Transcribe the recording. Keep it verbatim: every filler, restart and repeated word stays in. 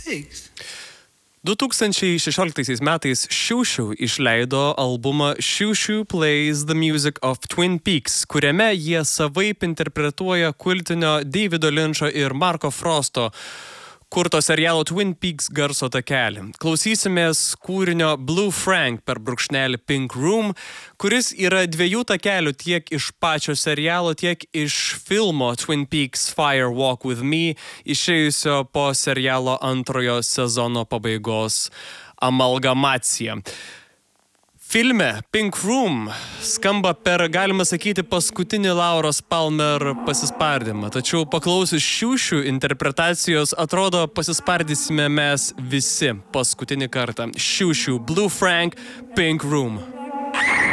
Pigs. du tūkstančiai šešioliktaisiais metais Xiu Xiu išleido albumą Xiu Xiu Plays the Music of Twin Peaks, kuriame jie savaip interpretuoja kultinio Davido Lyncho ir Marko Frosto kurto serialo Twin Peaks garso takelį. Klausysimės kūrinio Blue Frank per brūkšnelį Pink Room, kuris yra dviejų takelių tiek iš pačio serialo, tiek iš filmo Twin Peaks Fire Walk with Me, išėjusio po serialo antrojo sezono pabaigos amalgamacija. Filme Pink Room skamba per, galima sakyti, paskutinį Lauros Palmer pasispardymą. Tačiau paklausius Xiu Xiu interpretacijos, atrodo, pasispardysime mes visi paskutinį kartą. Xiu Xiu, Blue Frank, Pink Room.